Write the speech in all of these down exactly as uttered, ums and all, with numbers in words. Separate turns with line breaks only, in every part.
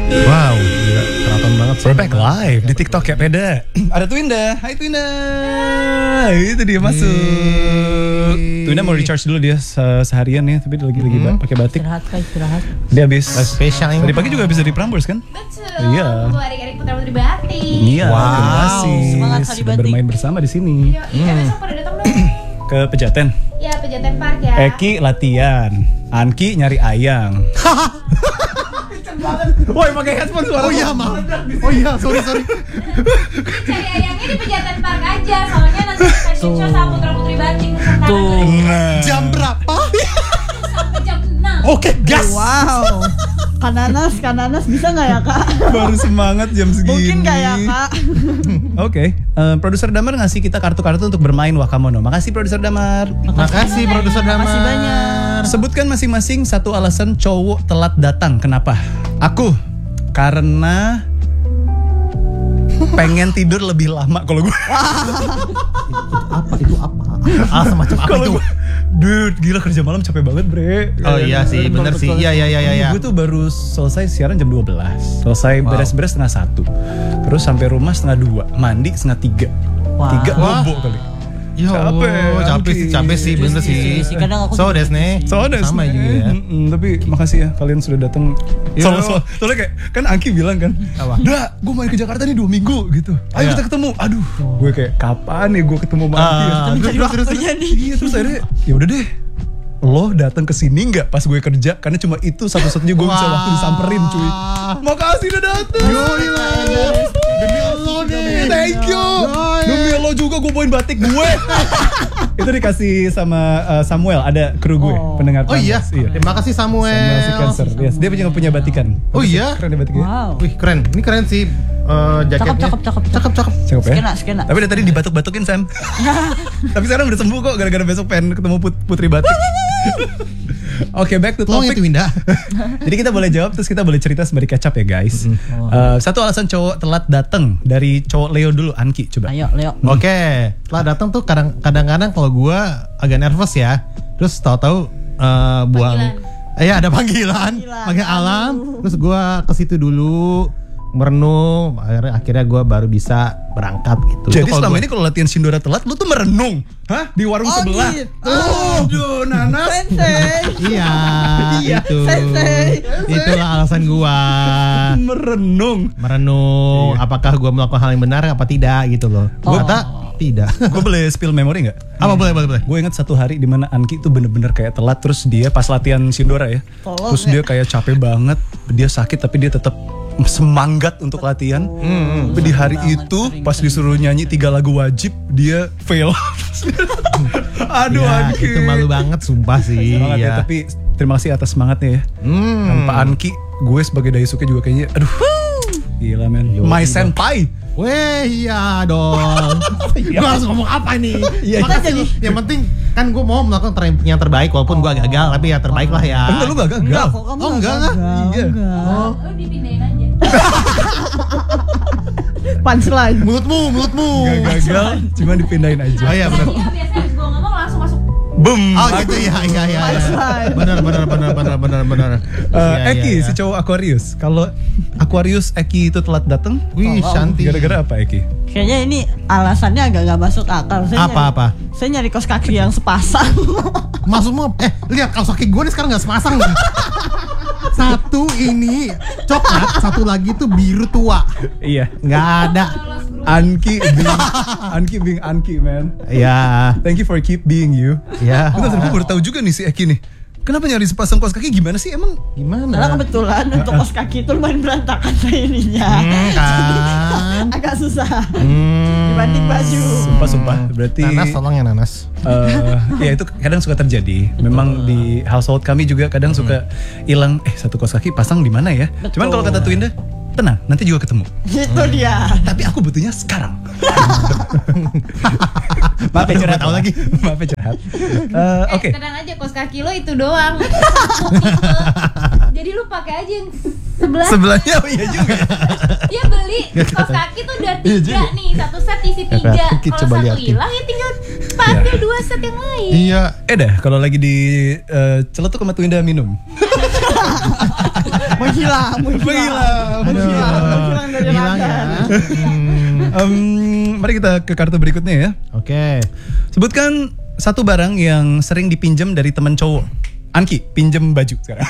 Wow, gila, keraton banget.
We're back live di TikTok ya Peda. Ada Twinda, hai Twinda. Itu dia masuk. Twinda mau recharge dulu dia se- seharian ya, tapi dia lagi lagi hmm. pakai batik.
Istirahat kak, istirahat.
Dia habis
spesial ini.
Tadi pagi juga bisa di Prambors kan?
Betul.
Iya.
Gue adik-adik Putra Putri Batik.
Iya,
Wow.
terima kasih
Semangat kali
sudah
batik.
bermain bersama di sini.
Iya, iya besok pada datang dong.
Ke Pejaten.
Iya, Pejaten Park ya.
Eki latihan, Anki nyari ayang. Woi pakai headphone suara.
Oh iya, maaf. Oh iya, sorry sorry.
Cari ayamnya di Pejaten Park aja, soalnya nanti fashion show sama Putra Putri Batik Nusantara.
Tuh.
Jam berapa?
Sampai jam enam.
Oke, gas.
Wow. Kananas, kananas bisa nggak ya kak?
Baru semangat jam segini.
Mungkin nggak ya kak?
Oke, eh, produser Damar ngasih kita kartu-kartu untuk bermain Wakamono. Makasih produser Damar.
Makasih produser Damar.
Makasih banyak.
Sebutkan masing-masing satu alasan cowok telat datang. Kenapa? Aku karena pengen tidur lebih lama kalau gue.
Apa itu apa? Ah, semacam apa
Kalau
itu?
gue, dude, gila kerja malam capek banget, Bre.
Oh iya sih, bener sih. Iya iya iya iya.
Gue tuh baru selesai siaran jam dua belas. Selesai
Wow.
beres-beres setengah satu. Terus sampai rumah setengah dua. Mandi setengah tiga.
Wow.
Tiga
Wah.
bobo kali.
Ya
Capek,
Allah, capek sih,
Angki.
capek sih, bener sih.
Iya sih, kadang aku
So
juga-
des nih.
Soalnya
sama juga ya.
Tapi makasih ya kalian sudah datang.
Yo.
Soalnya, soalnya, soalnya kayak kan Angki bilang kan,
Apa?
"Dah, gue main ke Jakarta nih dua minggu gitu. Ayo
Iya.
kita ketemu." Aduh, gue kayak kapan nih gue ketemu sama Angki ya?
Ah, terus
Mencari
terus terus.
waktunya nih.
Iya, terus akhirnya ya udah deh. Lo datang ke sini nggak pas gue kerja? Karena cuma itu satu-satunya gue bisa
Wah.
waktu disamperin, cuy. Makasih udah datang.
Yoi lah. Demi Allah nih.
Thank you.
Yoi.
Demi lo juga gue bawain batik gue. Itu dikasih sama uh, Samuel, ada kru gue,
Oh.
pendengar.
Oh iya.
Prambors. Iya.
Terima kasih Samuel.
Samuel si Cancer. Yes, dia punya punya batikan.
Oh
Bagus ya,
iya?
Keren ya batiknya.
Wow.
Wih, keren. Ini keren sih eh, jaketnya.
Cakep, cakep, cakep.
Cakep, cakep.
Cakep ya?
Skena, skena.
Tapi dari tadi dibatuk-batukin Sam. Tapi sekarang udah sembuh kok gara-gara besok pengen ketemu Put- Putri Batik. Oke, back to
Tolong
topic.
itu Winda.
Jadi kita boleh jawab terus kita boleh cerita sembari kecap ya guys. Eh, satu alasan cowok telat datang dari cowok Leo dulu, Anki coba.
Ayo, Leo.
Oke, setelah datang tuh kadang kadang-kadang kalau gua agak nervous ya. Terus tahu-tahu eh, buang
Panggilan.
eh ya ada panggilan,
Panggilan,
panggil alam.
aduh.
Terus gua ke situ dulu merenung, akhirnya akhirnya gua baru bisa berangkat gitu.
Jadi
Itu kalau
selama
gua-
ini kalau latihan Shindora telat lu tuh merenung. Hah? Di warung
Oh,
sebelah.
gitu.
Aduh, nanas.
Sensei.
Iya,
Iya,
itu.
Sensei.
Itulah alasan gua.
Merenung.
Merenung,
Iya.
apakah gua melakukan hal yang benar apa tidak gitu loh.
Oh.
Ternyata tidak.
Gue boleh spill memory nggak?
Apa boleh boleh boleh.
Gue ingat satu hari di mana Anki tuh bener-bener kayak telat, terus dia pas latihan Shindora ya.
Tolong,
Terus
ya.
dia kayak capek banget, dia sakit tapi dia tetap semangat untuk latihan.
Hmm,
Tapi di hari
Banget,
itu
sering
pas disuruh nyanyi tiga lagu wajib, dia fail. Aduh
Ya,
Anki.
itu malu banget sumpah sih.
Semangat ya,
ya.
tapi terima kasih atas semangatnya ya.
Hmm.
Tanpa Anki, gue sebagai Daisuke juga kayaknya aduh. Gila men.
Yo,
My
iya.
senpai.
Weh iya dong. Gue harus ngomong apa nih?
Iya,
Makanya
jadi-
yang penting kan gue mau melakukan ter- yang terbaik walaupun gue gagal tapi ya terbaik lah ya.
Enggak, lu gak gagal.
Enggak kok, kamu
Oh,
nggak
enggak, enggak.
gagal,
Iya.
enggak.
Oh,
Lu dipindahin aja.
Punchline.
mulutmu, mulutmu.
Gak gagal, cuma dipindahin aja.
Oh iya benar.
Iya, biasanya habis gua ngomong langsung masuk.
Boom.
Oh gitu ya, iya iya.
Punchline.
Benar benar benar benar benar benar.
Eh,
Iya,
Eki,
iya,
si
iya.
cowok Aquarius. Kalau Aquarius Eki itu telat datang,
Wih,
Tolong.
Shanti.
gara-gara apa Eki?
Kayaknya ini alasannya agak gak masuk akal. Saya
Apa,
nyari-
apa?
Saya nyari kaos kaki yang sepasang.
Maksudmu eh lihat kaos kaki gue nih sekarang nggak sepasang nih. Satu ini coklat, satu lagi tuh biru tua.
Iya.
Nggak ada.
Anki being Anki being Anki man.
Ya,
Thank you for keep being you.
ya.
Bentar, gue baru tahu juga nih si Eki nih. Kenapa nyari sepasang kaos kaki gimana sih emang?
Karena
Gimana?
kebetulan untuk kaos kaki itu lumayan berantakan saya ininya.
Hmm, kan.
Agak susah.
Hmm.
Dibanding baju.
Sumpah sumpah. Berarti
Nanas tolong ya Nanas.
eh, ya itu kadang suka terjadi. Memang di household kami juga kadang suka hilang. Eh satu kaos kaki pasang di mana ya? Cuman kalau kata Twinda, tenang, nanti juga ketemu.
Itu dia.
Tapi aku butuhnya sekarang. Maaf ya
Aduh,
curhat
gak tahu lagi.
Maaf ya curhat. Eh,
Eh,
Oke.
tenang aja, kaos kaki lo itu doang. Jadi lu pakai aja yang sebelah.
Sebelahnya oh iya juga.
Dia beli kaos kaki tuh udah
Iya
tiga
juga.
nih, satu set isi tiga.
Kaki,
Kalau
coba
satu
liatin.
hilang ya tinggal pakai dua set yang lain.
Iya.
Eh dah, kalau lagi di eh, celetuk sama Twinda minum.
Menghilang,
Menghilang.
Aduh,
Menghilang dari
hilang ya.
radar.
Hmm,
Em, mari kita ke kartu berikutnya ya.
Oke.
Sebutkan satu barang yang sering dipinjam dari teman cowok. Anki, pinjem baju sekarang.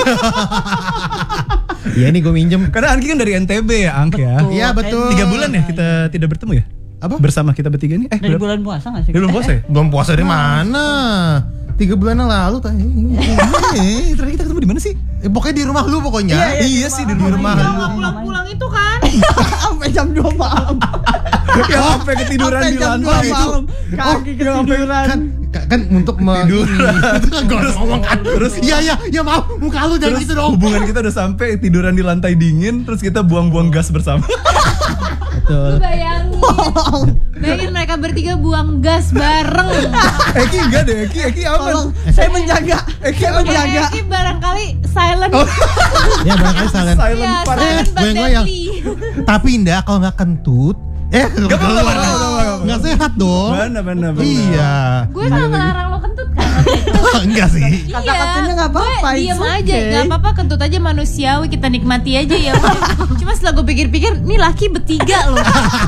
Iya ini gue minjem.
Karena Anki kan dari N T B ya, Ank ya.
Iya betul.
Tiga bulan ya kita tidak bertemu ya?
Apa?
Bersama kita bertiga nih. Eh,
Dari
berapa?
bulan puasa nggak sih?
Dari bulan puasa ya?
Belum puasa dari mana? Tiga bulan yang lalu tadi.
Eh, terakhir kita ketemu di mana sih?
Eh, pokoknya di rumah lu pokoknya.
Iya, iya.
Iya sih di
Di rumah
rumah.
lu.
Nggak pulang-pulang itu kan.
Sampai jam dua malam.
Ya sampai ketiduran
Sampai
di
jam dua
lantai itu.
malam. Kaki ketiduran.
Kan kan untuk
Tiduran.
Gue harus ngomong kan. Terus iya iya ya maaf muka lu jangan
Terus
gitu dong.
hubungan kita udah sampai tiduran di lantai dingin, terus kita buang-buang gas bersama.
Betul.
Bayangin. Bayangin mereka bertiga buang gas bareng.
Eki enggak deh, Eki, Eki aman.
Tolong, saya menjaga.
Eki
Saya
aman.
menjaga.
Ini barangkali silent.
Ya barangkali silent.
Silent
Iya,
part.
silent but
gue ngoyang.
deadly.
Tapi Indah kalau nggak kentut, eh
Gak apa-apa,
keluar.
gak apa-apa.
Nggak sehat dong.
Mana mana mana.
Iya.
Gue nggak ngelarang lo kentut kan?
Enggak sih.
Kata-katanya nggak apa-apa,
Gue diem
it's
aja,
okay.
nggak apa-apa, kentut aja manusiawi, kita nikmati aja ya. Cuma setelah gue pikir-pikir, nih laki bertiga loh.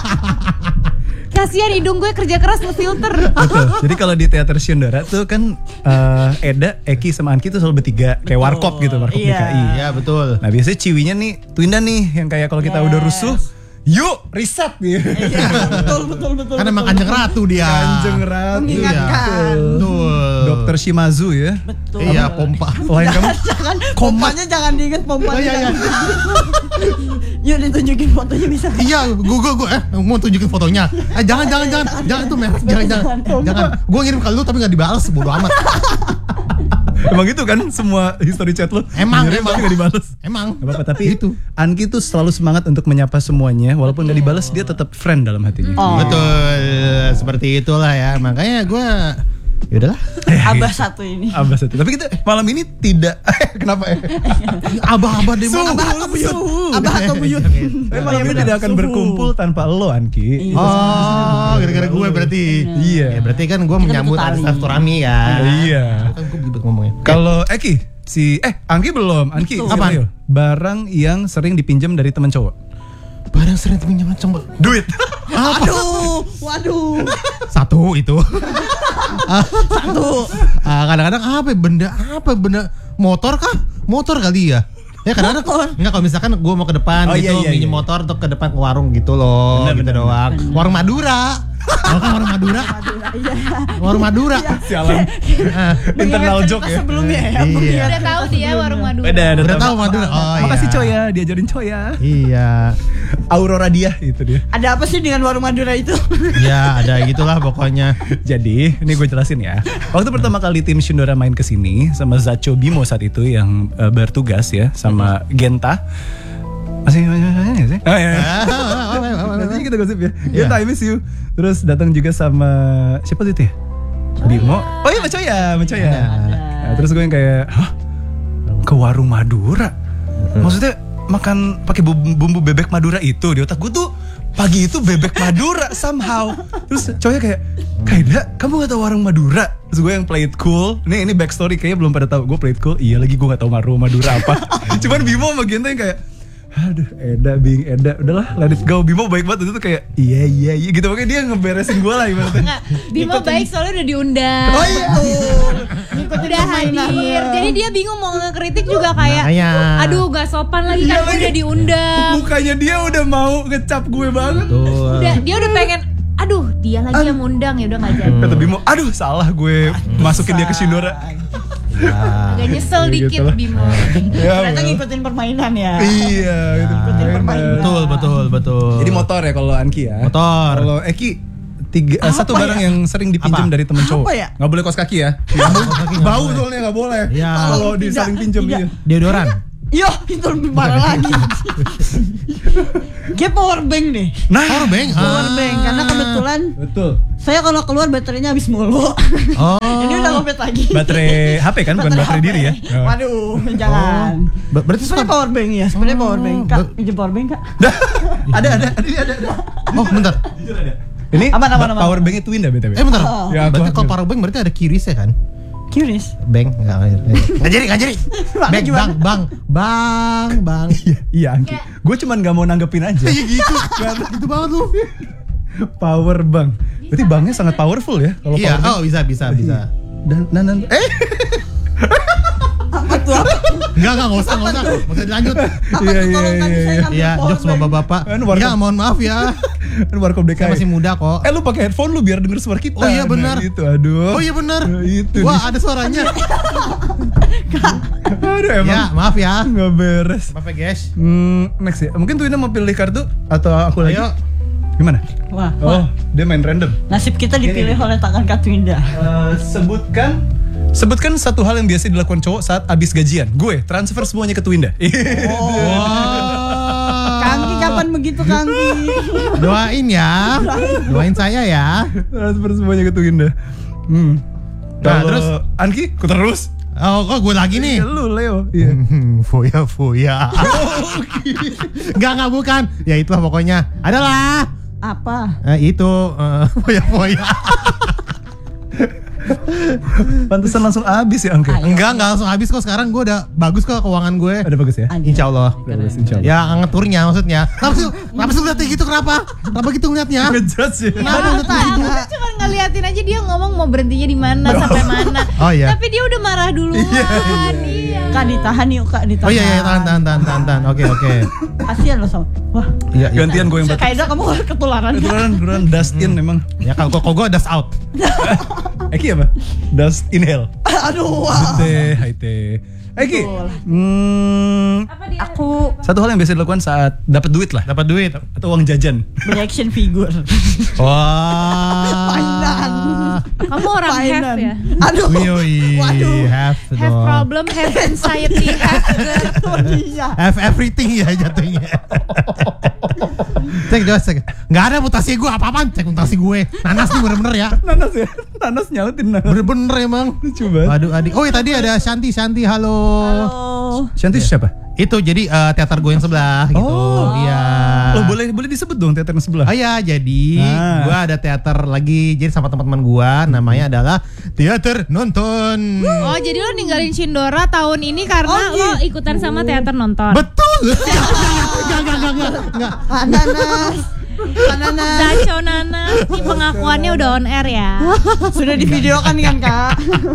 Kasihan hidung gue kerja keras ngefilter.
Betul. Jadi kalau di teater Shindora tuh kan eh, Eda, Eki sama Anki tuh selalu bertiga kayak warkop gitu, warkop
Iya.
D K I.
Iya betul.
Nah biasanya ciwinya nih Twinda nih yang kayak kalau kita
Yes.
udah rusuh, yuk riset gitu.
Iya, betul betul betul.
Kan emang
betul.
kanjeng ratu dia.
Kanjeng Ratu.
Mengingatkan.
Betul.
Dokter Shimazu ya.
Betul.
Iya pompa.
Lain kamu
Jangan pompanya jangan diinget pompanya.
Oh, iya, iya.
jangan. Yuk ditunjukin fotonya bisa.
Iya, gue gue gue eh mau tunjukin fotonya. Eh jangan jangan jangan jangan itu merah, jangan jangan jangan. Gue ngirim ke lu tapi nggak dibalas, bodo amat.
Emang gitu kan semua history chat lo.
Emang,
Ngirim
emang.
tapi gak dibalas.
Emang.
Gak apa-apa, tapi
itu.
Anki tuh selalu semangat untuk menyapa semuanya, walaupun gak dibalas dia tetap friend dalam hatinya.
Oh.
Betul, seperti itulah ya. Makanya gue ya udahlah.
Abah satu ini.
Abah satu. Tapi kita malam ini tidak. Kenapa ya?
Abah-abah demo.
Suhu,
Abah atau buyut?
suhu.
Abah atau buyut.
Tapi malam ini tidak akan berkumpul tanpa lo, Anki.
Iya.
Oh, gara-gara gue berarti.
Iya.
Ya, berarti kan gue menyambut
butuh tali.
Silaturahmi ya.
Iya.
Kan gue belibet ngomongnya.
Kalau Eki, si eh Angki belum. Anki,
Betul.
siapa
Apaan?
yuk? Barang yang sering dipinjam dari teman cowok.
Barang sering pinjam coba.
Duit.
Aduh, waduh.
Satu itu.
Satu.
Ah, kadang-kadang apa ya, benda apa benda motor kah? Motor kali ya. Ya kadang-kadang
Motor.
enggak kalau misalkan gue mau ke depan
Oh,
gitu
iya, iya,
pinjem
iya.
motor untuk ke depan ke warung gitu loh,
Bener,
gitu
bener,
doang. Warung Madura. Tahu kan warung Madura?
Iya.
Warung Madura.
Sialan.
Ah,
Internal
Mengingat
joke
cerita
ya.
Sebelumnya ya.
Iya.
mengingat
Udah tahu
cerita
sih ya
sebelumnya.
warung Madura.
Udah,
Udah tahu Madura. Oh
Makasih
iya.
coy ya, diajarin coy ya.
Iya.
Aurora dia itu dia.
Ada apa sih dengan warung Madura itu?
Ya ada gitulah pokoknya.
Jadi, ini gue jelasin ya. Waktu pertama kali tim Shindora main ke sini sama Zacho Bimo saat itu yang eh, bertugas ya sama Genta. Masih masih masih masih sih? Oh iya. Nanti kita gosip ya.
Iya.
Genta I miss you. Terus datang juga sama siapa tuh itu ya? Bimo. Oh iya, Macoya, Macoya. Nah, terus gue yang kayak, "Hah? Ke warung Madura?" Maksudnya makan pakai bumbu, bumbu bebek Madura itu di otak gue tuh pagi itu bebek Madura somehow. Terus cowoknya kayak, "Kaida, kamu gak tahu warung Madura?" Terus gue yang play it cool. Nih ini backstory kayaknya belum pada tahu. Gue play it cool. Iya lagi gue gak tahu warung Madura apa. Cuman Bimo sama Genta yang kayak, aduh Eda Bing Eda udahlah let it go. Bimo baik banget itu tuh kayak iya iya iya gitu, makanya dia ngeberesin gue lah ibaratnya.
Enggak, Bimo baik soalnya udah diundang.
Oh iya.
Udah hadir. Jadi dia bingung mau ngekritik juga kayak,
Makanya.
aduh gak sopan lagi kan gue udah diundang.
Mukanya dia udah mau ngecap gue banget.
Tuh.
Udah, dia udah pengen, aduh dia lagi yang ngundang ya udah nggak jadi.
Kata Bimo, aduh salah gue masukin dia ke Shindora.
Ya.
Agak nyesel
Ya,
dikit
gitu lah.
Bimo.
Ya,
Ternyata
well.
ngikutin permainan ya.
Iya, gitu.
Ikutin permainan.
Betul betul betul.
Jadi motor ya kalau Anki ya.
Motor.
Kalau Eki tiga, eh,
Apa
satu barang
ya?
yang sering dipinjam
Apa?
dari temen cowok.
Apa ya?
Nggak boleh kos kaki ya.
kaki nggak
Bau
boleh.
soalnya nggak boleh.
Iya.
Kalau
Tidak,
disaling pinjam
tidak.
iya.
Deodoran.
Yo, itu lebih parah lagi. Kayak power bank deh.
Nah,
Power bank.
Power
Ah.
bank karena kebetulan
betul.
saya kalau keluar baterainya habis mulu.
Oh.
Ini udah lopet lagi.
Baterai H P kan, bukan baterai
H P.
diri ya. Oh.
Waduh, jangan.
Ber- Berarti
Sebenarnya
suka.
power bank ya, sebenarnya power bank. Kak,
Ber-
pinjam power bank, Kak.
Dah, ada ada ada ada. ada.
Oh bentar.
Jujur ada. Ini
Aman, aman,
ba-
aman.
power banknya Twinda B T W.
Eh bentar.
Oh.
Ya,
Berarti
gua-
kalau power bank berarti ada kirisnya kan?
Curious.
Bang, enggak enggak jadi, enggak jadi. Bang, bang, bang, bang, bang.
Iya, iya Angki. Gue cuman gak mau nanggepin aja.
Iya gitu. Gitu banget lu.
Power bang. Berarti bangnya sangat powerful ya kalau
Iya,
power bank.
oh bisa bisa bisa.
Dan dan, dan eh
Apa tuh? Apa?
Enggak, enggak, enggak usah, enggak usah. Enggak usah dilanjut.
Apa
Iya,
tuh?
iya,
Tolong tadi
iya,
saya
iya.
ngambil
Iya,
power
jokes sama
bank.
bapak-bapak.
Kan warkop.
Ya, mohon maaf ya.
kan Warkop D K I.
Saya masih muda kok.
Eh lu pakai headphone lu biar denger suara kita.
Oh iya, benar.
Nah, gitu, aduh.
Oh iya benar.
Nah, itu
Wah,
nih.
ada suaranya.
Aduh emang.
Ya, maaf ya.
Nggak beres.
Maaf ya, guys.
Hmm, next ya. Mungkin tuh ini mau pilih kartu atau aku lagi?
Ayo.
Gimana?
Wah,
Oh,
wah.
dia main random.
Nasib kita dipilih oleh tangan Katwinda.
Eh, sebutkan sebutkan satu hal yang biasa dilakukan cowok saat abis gajian. Gue transfer semuanya ke Twinda.
Wah.
Kangki kapan begitu Kangki?
Doain ya. Doain saya ya.
transfer semuanya ke Twinda. Hmm.
Nah,
Kalau
terus?
Anki, ku terus.
Oh, kok gue lagi nih?
Iya, lu Leo. Iya.
Hmm, Foya foya. Enggak enggak bukan. Ya itulah pokoknya. Adalah
Apa?
eh, itu eh, foya foya.
Pantesan langsung abis ya Angki.
Ayo.
Enggak enggak langsung habis kok. Sekarang gue udah bagus kok keuangan gue.
Ada bagus ya?
Anjir.
Insya Allah.
Bagus, insya Allah.
Ya ngeturnya maksudnya. Kenapa sih? Kenapa sih lu liatnya gitu kenapa? Kenapa gitu ngeliatnya?
Ngejudge ya.
Kenapa lu liatnya gitu?
Kita cuma ngeliatin aja dia ngomong mau berhentinya di mana sampai mana.
Oh iya.
Tapi dia udah marah duluan. Iya.
Kak ditahan yuk Kak, ditahan.
Oh iya iya tahan tahan tahan tahan tahan. Oke oke.
Kasian loh sama. Wah.
Iya iya.
Gantian gue yang batuk.
Kayaknya kamu ketularan.
Ketularan, ketularan dust in memang.
Ya kalau kok gue dust out.
Eki apa? Dust inhale.
Aduh. Wah.
Teh, hai teh. Eki.
Betul.
Hmm,
Apa dia?
Aku
satu hal yang biasa dilakukan saat dapat duit lah,
Dapat duit.
atau uang jajan.
beli action figure.
Wah.
Mainan.
Kamu orang have
Mainan.
ya?
Aduh.
Wih,
Waduh.
have
Have
dong.
problem, have anxiety, have the
Itu dia.
Have everything ya jatuhnya. Cek jelas cek. Nggak ada mutasi gue apa-apaan. Cek mutasi gue. Nanas nih bener-bener ya.
Nanas ya, nanas nyautin nanas.
Bener-bener emang.
Lucu banget.
Aduh adik. Oh ya tadi ada Shanti Shanti halo.
Halo.
Shanti siapa?
Itu jadi eh, teater gue yang sebelah gitu.
Oh.
Iya.
Oh boleh boleh disebut dong teater yang sebelah.
Oh ya, jadi
Ah.
gua ada teater lagi jadi sama teman-teman gua namanya adalah Teater Nonton.
Oh, jadi lo ninggalin Shindora tahun ini karena
Oh,
lo
gitu.
ikutan sama teater nonton.
Betul. Enggak enggak enggak enggak enggak.
Ananas. Ananas.
Daco Nana, ini pengakuannya udah on air ya.
Sudah divideokan kan Kak?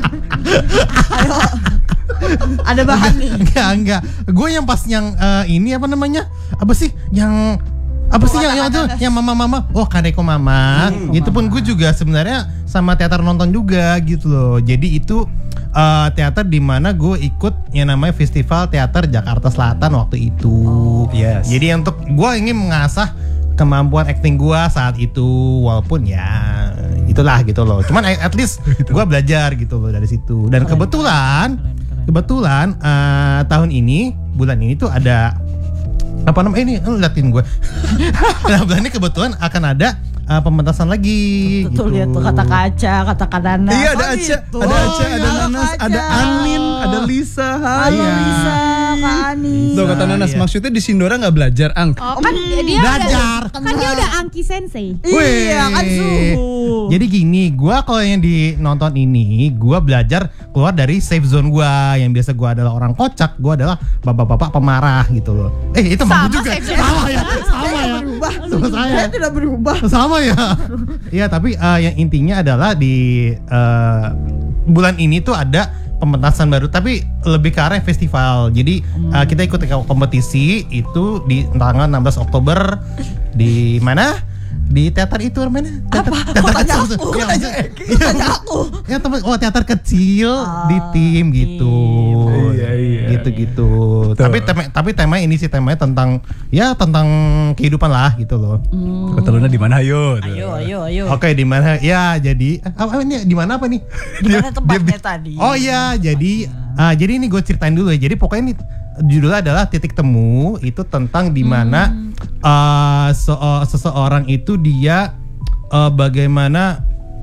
Ayo. Ada bahan nih.
Enggak enggak. Gue yang pas yang eh, ini apa namanya? Apa sih yang apa sih yang, yang itu yang mama-mama? Oh, Kaneko Mama. Itu pun gue juga sebenarnya sama teater nonton juga gitu loh. Jadi itu eh, teater di mana gue ikut yang namanya Festival Teater Jakarta Selatan waktu itu.
Yes.
Jadi untuk gue ingin mengasah kemampuan acting gue saat itu, walaupun ya itulah gitu loh. Cuman at least gue belajar gitu loh dari situ. Dan kebetulan, kebetulan eh, tahun ini, bulan ini tuh ada apa namanya ini? Lu liatin gue. Nah bulan ini kebetulan akan ada eh, pementasan lagi.
Tuh
gitu.
lihat tuh kata kaca, kata Ananas.
Iya ada
Oh,
Aca,
gitu.
ada Aca,
Oh,
ada
iya.
Nanas,
Kaca.
ada Anin, ada Lisa.
Halo
Iya.
Lisa, Kak Ani.
Tuh kata Nanas,
Iya.
maksudnya di Sindora nggak belajar ang.
Oh, kan dia
Belajar.
udah kan dia udah Angki Sensei.
Iya kan suhu.
Jadi gini, gua kalau yang di nonton ini, gua belajar keluar dari safe zone gua. Yang biasa gua adalah orang kocak, gua adalah bapak-bapak pemarah gitu loh. Eh itu
Sama
mau juga.
safe zone.
Sama ya, sama ya.
Berubah.
Sama saya.
Saya tidak berubah.
Sama ya. Iya, tapi eh, yang intinya adalah di eh, bulan ini tuh ada pementasan baru, tapi lebih ke arah festival. Jadi eh, kita ikut kompetisi itu di tanggal enam belas Oktober di mana? Di teater itu namanya. Teater,
Apa?
teater
Kok tanya
kecil.
aku?
Ya,
Tanya
maksud-
Eki,
iya,
tanya aku.
Ya teman, oh teater kecil di tim gitu.
Iya, iya.
Gitu-gitu.
Tuh.
Tapi tema tapi tema ini sih temanya tentang ya tentang kehidupan lah gitu loh.
Kata Luna di mana ayo? Tuh.
Ayo, ayo, ayo.
Oke, di mana? Ya, jadi eh, apa ini di mana apa nih?
Di mana tempatnya
dia-
tadi?
Oh iya, jadi ah, jadi ini gue ceritain dulu ya. Jadi pokoknya ini judulnya adalah Titik Temu, itu tentang di mana ah, se- seseorang itu dia ah, bagaimana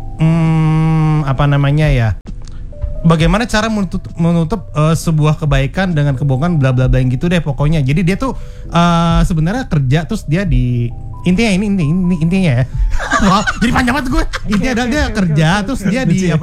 hmm, apa namanya ya? Bagaimana cara menutup, menutup uh, sebuah kebaikan dengan kebohongan bla bla bla yang gitu deh pokoknya. Jadi dia tuh uh, sebenarnya kerja terus dia di intinya ini ini, ini intinya ya. Wah, jadi panjang banget gue. Intinya adalah dia kerja terus dia di
Lucu ya?
apa?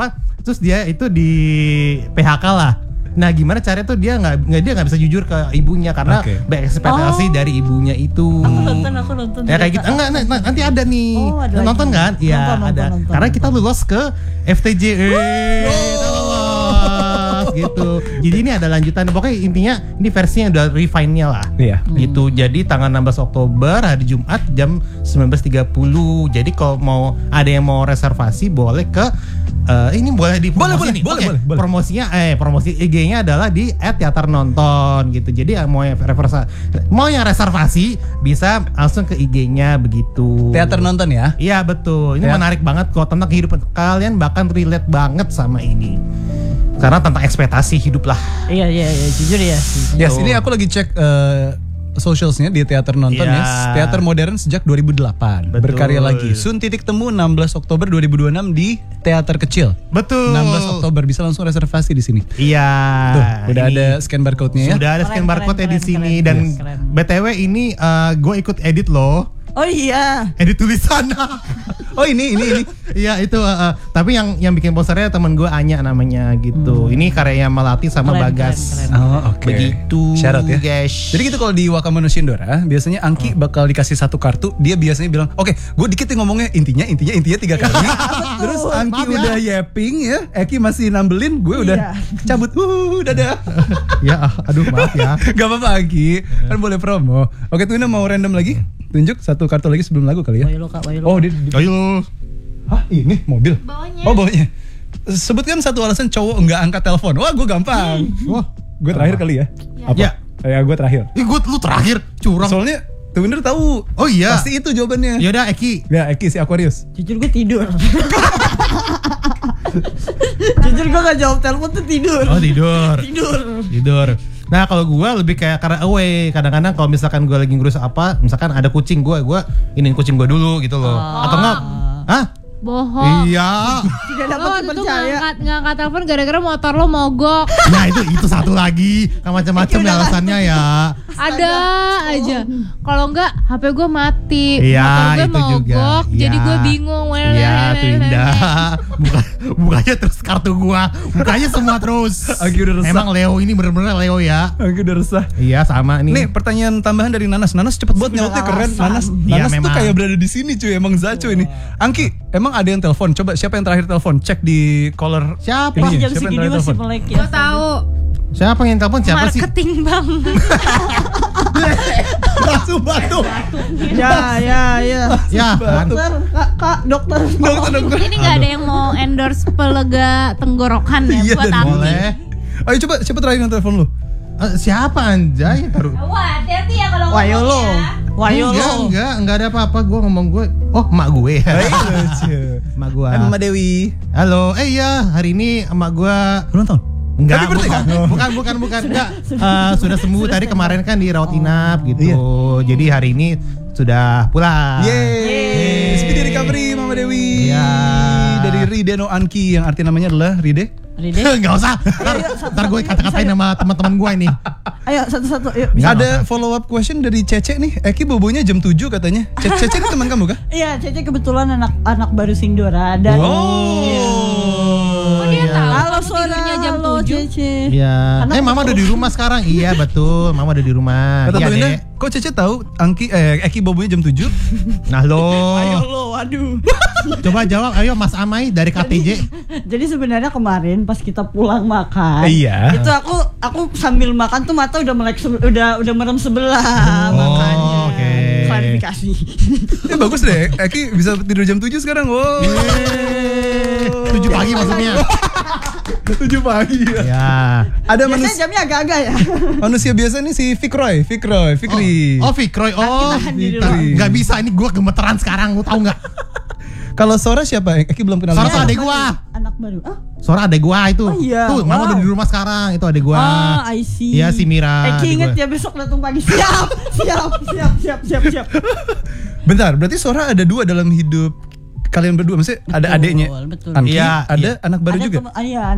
terus dia itu di P H K lah. Nah gimana caranya tuh dia nggak nggak dia nggak bisa jujur ke ibunya karena
Oke.
berekspektasi
Oh.
dari ibunya itu.
Aku nonton, aku nonton.
Ya kayak gitu. Enggak, nah, nanti ada nih.
Oh, ada
nonton
lagi.
kan? Iya,
Nonton, nonton,
ada.
nonton,
Karena
nonton.
kita lulus ke F T J. Eh, kita lolos gitu. Jadi ini ada lanjutan. Pokoknya intinya ini versinya udah refine-nya lah.
Iya.
Gitu. Jadi tanggal enam belas Oktober hari Jumat jam sembilan belas tiga puluh. Jadi kalau mau ada yang mau reservasi boleh ke eh, ini boleh di
Boleh,
promosi
boleh,
nih.
boleh,
Oke,
boleh, boleh.
Promosinya eh promosi I G-nya adalah di et teater nonton gitu. Jadi yang mau yang reservasi mau yang reservasi bisa langsung ke I G-nya begitu.
Teater nonton ya.
Iya betul. Ini
Ya.
menarik banget kok tentang kehidupan kalian bahkan relate banget sama ini. Karena tentang ekspektasi hidup lah.
Iya iya iya jujur ya.
Yes, ini aku lagi cek eh, socialsnya di teater nonton
Iya.
ya. Teater modern sejak dua ribu delapan.
Betul.
Berkarya lagi. Sun titik temu enam belas Oktober dua ribu dua puluh enam di Teater Kecil.
Betul.
enam belas Oktober bisa langsung reservasi di sini.
Iya.
Tuh, udah
ini
ada scan barcode-nya ya.
Sudah ada scan
Keren,
barcode-nya
keren,
di sini
keren,
dan
keren.
B T W ini gue ikut edit loh.
Oh iya.
Edit tulisan.
Oh ini ini ini.
Iya itu uh, uh, tapi yang yang bikin posternya temen gue Anya namanya gitu. Ini karya Melati sama
Keren,
Bagas.
keren, keren.
Oh, oke.
Begitu.
Syarat ya.
Guys.
Jadi gitu kalau di Wakamono Shindora, biasanya Angki bakal dikasih satu kartu, dia biasanya bilang, "Oke, gue dikit nih ngomongnya intinya, intinya, intinya tiga kali." Terus Angki
Maaf ya.
udah yapping ya, Eki masih nambelin, gue udah
Iya.
cabut. Uh, dadah.
ya ah, aduh maaf ya.
Gak apa-apa Angki, kan boleh promo. Oke, Twina mau random lagi? Tunjuk satu kartu lagi sebelum lagu kali ya.
Wayo lo kak, wayo lo.
Oh, di, di-
Ayo.
Hah, ini mobil.
Bawahnya.
Oh, bawahnya. Sebutkan satu alasan cowok nggak angkat telepon. Wah, gue gampang.
Wah.
Gue terakhir kali ya. Apa?
Ya.
Ya, gue terakhir.
Ih, gue lu terakhir curang.
Soalnya Twiner tahu.
Oh iya.
Pasti itu jawabannya.
Yaudah Eki.
Ya, Eki si Aquarius.
Jujur gue tidur. Jujur gue gak jawab telepon tuh tidur.
Oh tidur.
Tidur.
Tidur. Nah kalau gue lebih kayak karena away. Kadang-kadang kalau misalkan gue lagi ngurus apa, misalkan ada kucing gue, gue iniin kucing gue dulu gitu loh. Atau enggak? Hah?
Bohong.
Iya.
Tidak dapat
Lo waktu itu nggak
dipercaya.
angkat, nggak angkat telepon gara-gara motor lo mogok.
Nah itu itu satu lagi. Kan macam-macam ya alasannya ya.
Ada aja. Kalau enggak H P gue mati,
Iya,
motor gue
itu juga.
mogok, jadi
Iya.
gue bingung.
Iya tuh Indah. Buka, bukanya terus kartu gua. Bukanya semua terus.
Agi udah resah.
Emang Leo ini bener-bener Leo ya.
Aku udah resah.
Iya sama nih.
Nih pertanyaan tambahan dari Nanas. Nanas cepet banget
Sudah
nyautnya keren.
alasan.
Nanas,
Iya,
Nanas tuh
memang.
kayak berada di sini cuy. Emang Zaco ini. Angki, emang ada yang telepon? Coba siapa yang terakhir telepon? Cek di caller.
Siapa?
Ini,
Jam
siapa yang
segini
terakhir
masih
telepon?
melek ya.
Gue tahu.
Siapa yang telepon? Siapa sih?
Marketing bang.
Langsung batuk.
Ya ya ya.
Ya kan.
Dokter, kak, kak, dokter.
Dokter, dokter.
Ini nggak ada yang mau endorse pelega tenggorokan ya
Iya,
buat
dan
Angki.
Boleh.
Ayo coba, siapa terakhir yang telepon lu?
Eh, siapa anjay? Baru.
Wah, hati-hati ya kalau
Wayo
ngomong
lo.
ya.
Wayo
enggak,
lo.
enggak, enggak ada apa-apa. Gue ngomong gue. Oh, emak gue.
Hai, lucu.
Emak gue.
Hai Mama Dewi.
Halo. Eh iya, hari ini emak gue
Ulang tahun?
enggak,
Happy birthday
bukan,
kan?
bukan, bukan, bukan, enggak. Eh, sudah sembuh tadi kemarin kan di rawat inap gitu.
Iya.
Jadi hari ini sudah pulang.
Yeay. Speedy recovery Mama Dewi.
Iya.
Dari Ride no Anki yang arti namanya adalah Ride.
Ride.
Enggak usah. Ntar, ntar gue kata-katain sama teman-teman gue ini.
Ayo satu-satu yuk.
Nggak,
Ada
nggak
follow up question dari Cece nih. Eki bobonya jam tujuh katanya. Ce- Cece ini teman kamu kah?
Iya, Cece kebetulan anak anak baru Sindora dan
Oh, dia
iya.
tahu.
halo
kamu
Sora,
tidurnya jam
halo
tujuh.
Cece.
Iya.
Karena
Eh mama udah di rumah sekarang. Iya betul. Mama udah di rumah.
Kata
Iya
Twina,
deh.
kok Cece tahu Angki eh Eki bobonya jam tujuh?
Nah lo.
Ayo lo, waduh.
Coba jawab. Ayo Mas Amai dari K T J.
Jadi sebenarnya kemarin pas kita pulang makan,
Iya.
itu aku aku sambil makan tuh mata udah melek se- udah udah merem sebelah
Oh,
makanya.
oke.
Klarifikasi.
Eh bagus deh. Eki bisa tidur jam tujuh sekarang. Wow.
Tujuh pagi maksudnya.
tujuh pagi.
Ya.
Ada
Biasanya
manusia
jamnya agak-agak ya.
manusia biasa nih si Fikroy, Fikroy, Fikri.
Oh, Fikroy. Oh,
Tahan diri
dulu.
nggak bisa. Ini gue gemeteran sekarang. Lu tahu nggak?
Kalau Sora siapa? Eki belum kenal.
Sora
dia.
tuh adek gua.
Anak baru. Ah,
Sora adek gua itu.
Oh, iya.
Tuh, mama
Wow.
udah di rumah sekarang. Itu adek gua.
ah, I see.
Iya si Mira.
Eki
adek
inget
gua.
ya besok datang pagi. Siap, siap, siap, siap, siap, siap.
Bentar, berarti Sora ada dua dalam hidup kalian berdua. Maksudnya ada
Betul,
adeknya.
betul.
Angki,
Iya,
ada
iya.
anak baru
Ada
juga.
temen- ah, iya,